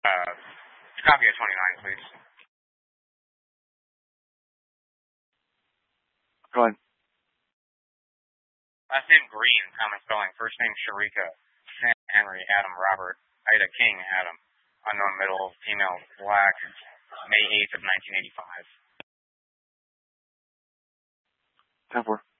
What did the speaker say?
Copy of 29, please. Go ahead. Last name Green, common spelling. First name Sharika. Sam Henry, Adam Robert, Ida King, Adam. Unknown middle, female, black, May 8th of 1985. 10-4.